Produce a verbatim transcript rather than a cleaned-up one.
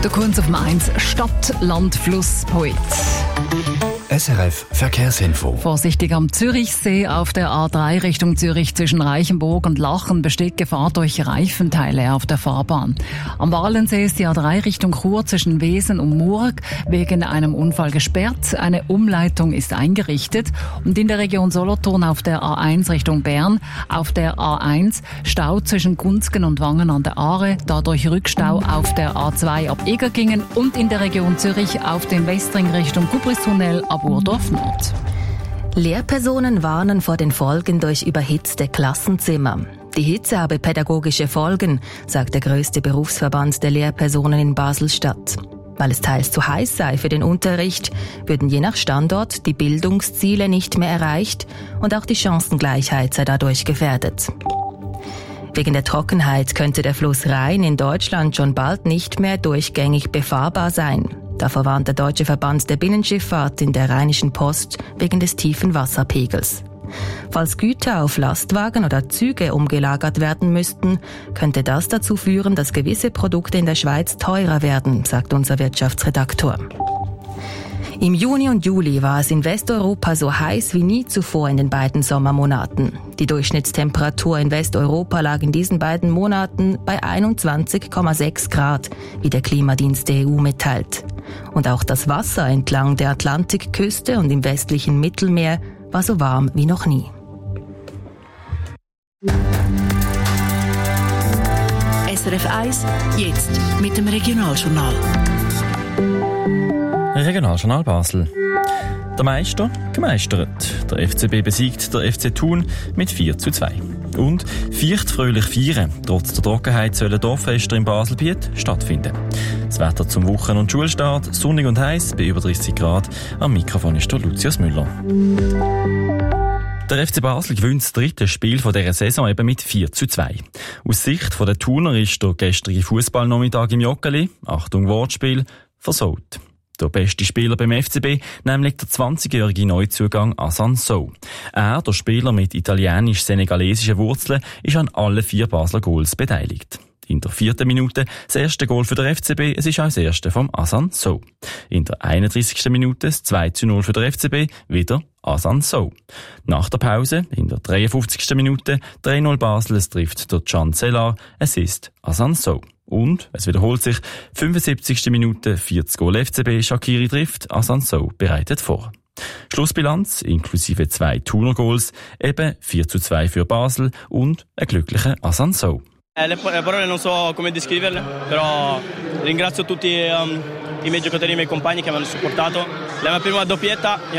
Der Kunz auf dem eins. Stadt, Land, Fluss, Poet. S R F Verkehrsinfo. Vorsichtig am Zürichsee auf der A drei Richtung Zürich zwischen Reichenburg und Lachen besteht Gefahr durch Reifenteile auf der Fahrbahn. Am Walensee ist die A drei Richtung Chur zwischen Wesen und Murg wegen einem Unfall gesperrt. Eine Umleitung ist eingerichtet. Und in der Region Solothurn auf der A eins Richtung Bern, auf der A eins Stau zwischen Gunzgen und Wangen an der Aare, dadurch Rückstau auf der A zwei ab Egerkingen und in der Region Zürich auf dem Westring Richtung Kubristunnel ab Urdorf Nord. Lehrpersonen warnen vor den Folgen durch überhitzte Klassenzimmer. Die Hitze habe pädagogische Folgen, sagt der grösste Berufsverband der Lehrpersonen in Basel-Stadt. Weil es teils zu heiß sei für den Unterricht, würden je nach Standort die Bildungsziele nicht mehr erreicht und auch die Chancengleichheit sei dadurch gefährdet. Wegen der Trockenheit könnte der Fluss Rhein in Deutschland schon bald nicht mehr durchgängig befahrbar sein. Davor warnt der Deutsche Verband der Binnenschifffahrt in der Rheinischen Post wegen des tiefen Wasserpegels. Falls Güter auf Lastwagen oder Züge umgelagert werden müssten, könnte das dazu führen, dass gewisse Produkte in der Schweiz teurer werden, sagt unser Wirtschaftsredaktor. Im Juni und Juli war es in Westeuropa so heiß wie nie zuvor in den beiden Sommermonaten. Die Durchschnittstemperatur in Westeuropa lag in diesen beiden Monaten bei einundzwanzig Komma sechs Grad, wie der Klimadienst der E U mitteilt. Und auch das Wasser entlang der Atlantikküste und im westlichen Mittelmeer war so warm wie noch nie. S R F eins, jetzt mit dem Regionaljournal. Regionaljournal Basel. Der Meister gemeistert. Der F C B besiegt der F C Thun mit vier zu zwei. Und feucht fröhlich feiern. Trotz der Trockenheit sollen Dorffeste im Baselbiet stattfinden. Das Wetter zum Wochen- und Schulstart sonnig und heiß bei über dreißig Grad. Am Mikrofon ist der Lucius Müller. Der F C Basel gewinnt das dritte Spiel von dieser Saison eben mit vier zu zwei. Aus Sicht der Thuner ist der gestrige Fußballnachmittag im Joggeli, Achtung Wortspiel, versaut. Der beste Spieler beim F C B, nämlich der zwanzigjährige Neuzugang Hassan Sow. Er, der Spieler mit italienisch-senegalesischen Wurzeln, ist an allen vier Basler Goals beteiligt. In der vierten Minute das erste Goal für den F C B, es ist auch das erste vom Hassan Sow. In der einunddreißigsten Minute das zwei zu null für den F C B, wieder Hassan Sow. Nach der Pause, in der dreiundfünfzigsten Minute, drei null Basel, es trifft der Can Cellar, es ist Hassan Sow. Und, es wiederholt sich, fünfundsiebzigste Minute, vierzig Goal F C B, Shaqiri trifft, Hassan Sow bereitet vor. Schlussbilanz, inklusive zwei Thuner Goals, eben vier zu zwei für Basel und ein glücklicher Hassan Sow. Le parole non so come descriverle, però ringrazio tutti um, i miei giocatori e i miei compagni che mi hanno supportato. La mia prima doppietta